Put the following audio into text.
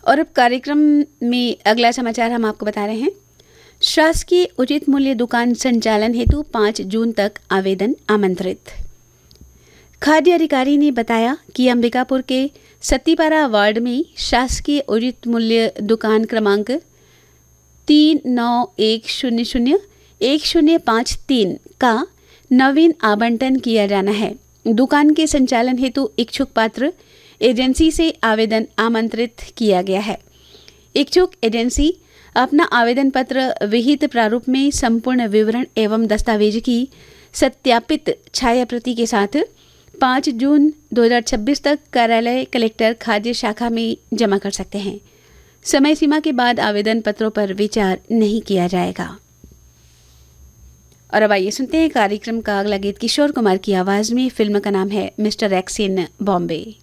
और अब कार्यक्रम में अगला समाचार हम आपको बता रहे हैं। शासकीय उचित मूल्य दुकान संचालन हेतु 5 जून तक आवेदन आमंत्रित। खाद्य अधिकारी ने बताया कि अंबिकापुर के सत्तीपारा वार्ड में शासकीय उचित मूल्य दुकान क्रमांक 3910001053 का नवीन आवंटन किया जाना है। दुकान के संचालन हेतु इच्छुक पात्र एजेंसी से आवेदन आमंत्रित किया गया है। इच्छुक एजेंसी अपना आवेदन पत्र विहित प्रारूप में संपूर्ण विवरण एवं दस्तावेज की सत्यापित छाया प्रति के साथ 5 जून 2026 तक कार्यालय कलेक्टर खाद्य शाखा में जमा कर सकते हैं। समय सीमा के बाद आवेदन पत्रों पर विचार नहीं किया जाएगा। और अब आइए सुनते हैं कार्यक्रम का अगला गीत किशोर कुमार की आवाज में। फिल्म का नाम है मिस्टर एक्स इन बॉम्बे।